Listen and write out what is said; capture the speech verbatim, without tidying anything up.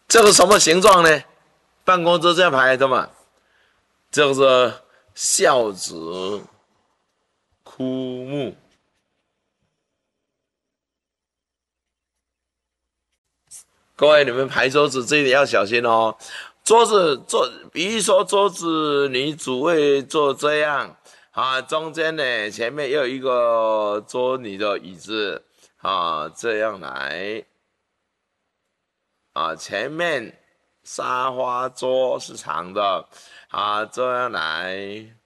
这个什么形状呢？办公桌这样排的嘛，这个是孝子枯木。各位，你们排桌子这一点要小心哦。桌子桌，比如说桌子，你主位坐这样啊，中间呢前面又有一个桌你的椅子啊，这样来啊，前面沙发桌是长的啊，这样来